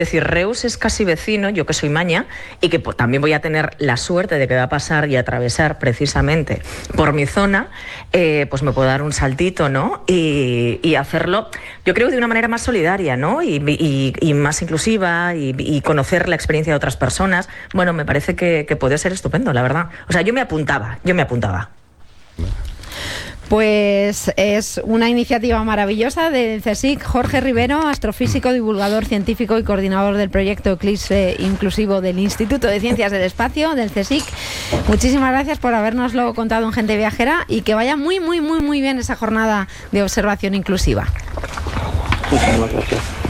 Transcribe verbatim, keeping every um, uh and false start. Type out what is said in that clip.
Es decir, Reus es casi vecino, yo que soy maña, y que pues, también voy a tener la suerte de que va a pasar y atravesar precisamente por mi zona, eh, pues me puedo dar un saltito, ¿no? Y, y hacerlo, yo creo, de una manera más solidaria, ¿no? Y, y, y más inclusiva, y, y conocer la experiencia de otras personas. Bueno, me parece que, que puede ser estupendo, la verdad. O sea, yo me apuntaba, yo me apuntaba. Pues es una iniciativa maravillosa del CSIC. Jorge Rivero, astrofísico, divulgador científico y coordinador del proyecto Eclipse Inclusivo del Instituto de Ciencias del Espacio, del CSIC. Muchísimas gracias por habernoslo contado en Gente Viajera y que vaya muy, muy, muy, muy bien esa jornada de observación inclusiva. Muchas gracias.